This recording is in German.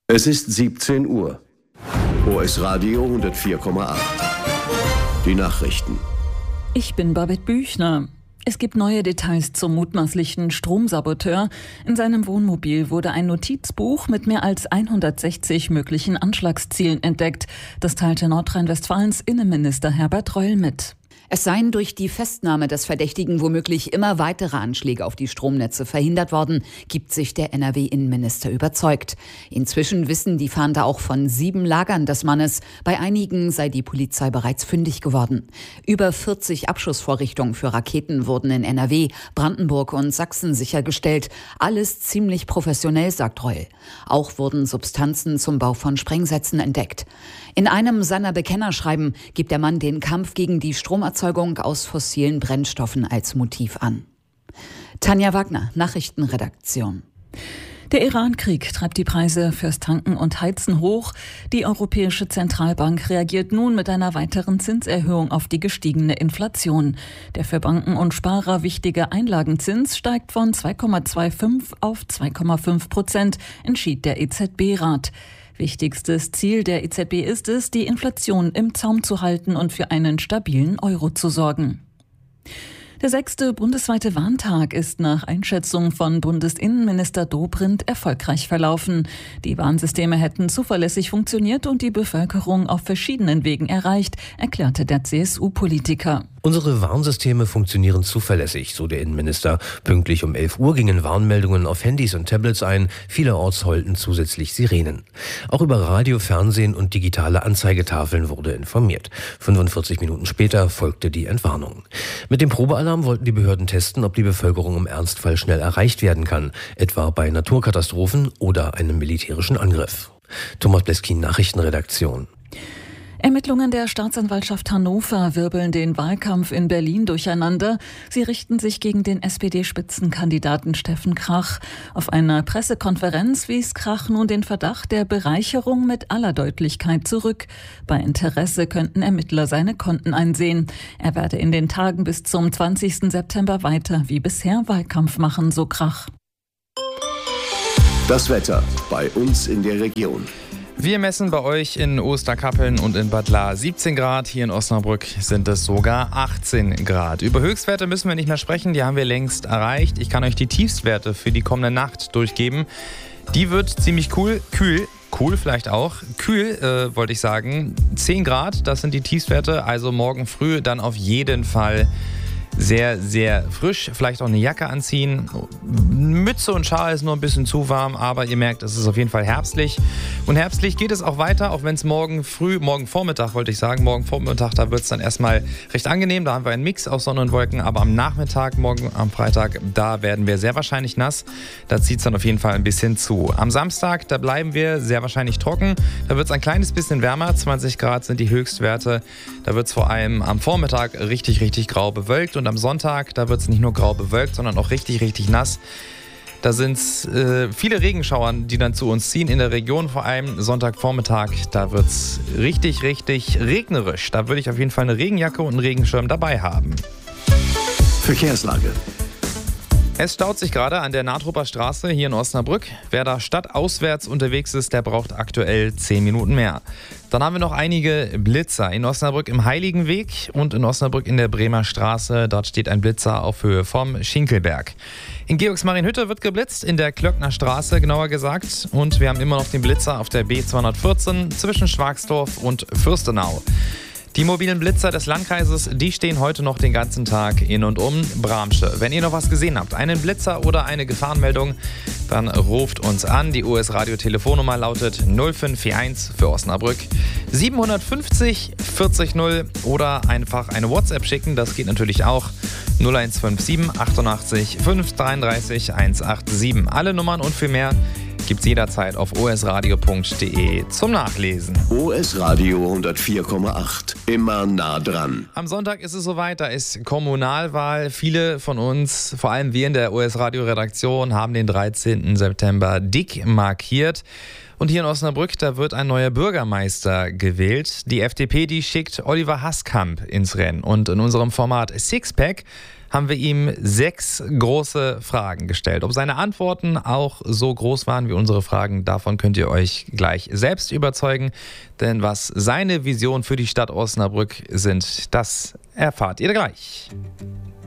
Es ist 17 Uhr. OS Radio 104,8. Die Nachrichten. Ich bin Babette Büchner. Es gibt neue Details zum mutmaßlichen Stromsaboteur. In seinem Wohnmobil wurde ein Notizbuch mit mehr als 160 möglichen Anschlagszielen entdeckt. Das teilte Nordrhein-Westfalens Innenminister Herbert Reul mit. Es seien durch die Festnahme des Verdächtigen womöglich immer weitere Anschläge auf die Stromnetze verhindert worden, gibt sich der NRW-Innenminister überzeugt. Inzwischen wissen die Fahnder auch von 7 Lagern des Mannes. Bei einigen sei die Polizei bereits fündig geworden. Über 40 Abschussvorrichtungen für Raketen wurden in NRW, Brandenburg und Sachsen sichergestellt. Alles ziemlich professionell, sagt Reul. Auch wurden Substanzen zum Bau von Sprengsätzen entdeckt. In einem seiner Bekennerschreiben gibt der Mann den Kampf gegen die Stromerzeugung aus fossilen Brennstoffen als Motiv an. Tanja Wagner, Nachrichtenredaktion. Der Iran-Krieg treibt die Preise fürs Tanken und Heizen hoch. Die Europäische Zentralbank reagiert nun mit einer weiteren Zinserhöhung auf die gestiegene Inflation. Der für Banken und Sparer wichtige Einlagenzins steigt von 2,25 auf 2,5%, entschied der EZB-Rat. Wichtigstes Ziel der EZB ist es, die Inflation im Zaum zu halten und für einen stabilen Euro zu sorgen. Der 6. bundesweite Warntag ist nach Einschätzung von Bundesinnenminister Dobrindt erfolgreich verlaufen. Die Warnsysteme hätten zuverlässig funktioniert und die Bevölkerung auf verschiedenen Wegen erreicht, erklärte der CSU-Politiker. Unsere Warnsysteme funktionieren zuverlässig, so der Innenminister. Pünktlich um 11 Uhr gingen Warnmeldungen auf Handys und Tablets ein. Vielerorts heulten zusätzlich Sirenen. Auch über Radio, Fernsehen und digitale Anzeigetafeln wurde informiert. 45 Minuten später folgte die Entwarnung. Mit dem Probealarm wollten die Behörden testen, ob die Bevölkerung im Ernstfall schnell erreicht werden kann, etwa bei Naturkatastrophen oder einem militärischen Angriff. Thomas Bleskin, Nachrichtenredaktion. Ermittlungen der Staatsanwaltschaft Hannover wirbeln den Wahlkampf in Berlin durcheinander. Sie richten sich gegen den SPD-Spitzenkandidaten Steffen Krach. Auf einer Pressekonferenz wies Krach nun den Verdacht der Bereicherung mit aller Deutlichkeit zurück. Bei Interesse könnten Ermittler seine Konten einsehen. Er werde in den Tagen bis zum 20. September weiter wie bisher Wahlkampf machen, so Krach. Das Wetter bei uns in der Region. Wir messen bei euch in Osterkappeln und in Bad Lahr 17 Grad. Hier in Osnabrück sind es sogar 18 Grad. Über Höchstwerte müssen wir nicht mehr sprechen, die haben wir längst erreicht. Ich kann euch die Tiefstwerte für die kommende Nacht durchgeben. Die wird ziemlich kühl vielleicht auch. Kühl, wollte ich sagen. 10 Grad, das sind die Tiefstwerte. Also morgen früh dann auf jeden Fall sehr, sehr frisch. Vielleicht auch eine Jacke anziehen. Mütze und Schal ist nur ein bisschen zu warm, aber ihr merkt, es ist auf jeden Fall herbstlich. Und herbstlich geht es auch weiter, auch wenn es morgen Vormittag, da wird es dann erstmal recht angenehm. Da haben wir einen Mix aus Sonne und Wolken, aber am Nachmittag, morgen am Freitag, da werden wir sehr wahrscheinlich nass. Da zieht es dann auf jeden Fall ein bisschen zu. Am Samstag, da bleiben wir sehr wahrscheinlich trocken. Da wird es ein kleines bisschen wärmer. 20 Grad sind die Höchstwerte. Da wird es vor allem am Vormittag richtig, richtig grau bewölkt. Und am Sonntag, da wird es nicht nur grau bewölkt, sondern auch richtig, richtig nass. Da sind es viele Regenschauer, die dann zu uns ziehen. In der Region vor allem Sonntagvormittag, da wird es richtig, richtig regnerisch. Da würde ich auf jeden Fall eine Regenjacke und einen Regenschirm dabei haben. Verkehrslage. Es staut sich gerade an der Natrupper Straße hier in Osnabrück. Wer da stadtauswärts unterwegs ist, der braucht aktuell 10 Minuten mehr. Dann haben wir noch einige Blitzer in Osnabrück im Heiligenweg und in Osnabrück in der Bremer Straße. Dort steht ein Blitzer auf Höhe vom Schinkelberg. In Georgsmarienhütte wird geblitzt, in der Klöckner Straße genauer gesagt. Und wir haben immer noch den Blitzer auf der B214 zwischen Schwagsdorf und Fürstenau. Die mobilen Blitzer des Landkreises, die stehen heute noch den ganzen Tag in und um Bramsche. Wenn ihr noch was gesehen habt, einen Blitzer oder eine Gefahrenmeldung, dann ruft uns an. Die US-Radio-Telefonnummer lautet 0541 für Osnabrück 750 40 0 oder einfach eine WhatsApp schicken. Das geht natürlich auch 0157 88 533 187. Alle Nummern und viel mehr gibt's jederzeit auf osradio.de zum Nachlesen. OS Radio 104,8. Immer nah dran. Am Sonntag ist es soweit, da ist Kommunalwahl. Viele von uns, vor allem wir in der OS-Radio-Redaktion, haben den 13. September dick markiert. Und hier in Osnabrück, da wird ein neuer Bürgermeister gewählt. Die FDP, die schickt Oliver Haskamp ins Rennen. Und in unserem Format Sixpack haben wir ihm 6 große Fragen gestellt. Ob seine Antworten auch so groß waren wie unsere Fragen, davon könnt ihr euch gleich selbst überzeugen. Denn was seine Vision für die Stadt Osnabrück sind, das erfahrt ihr gleich.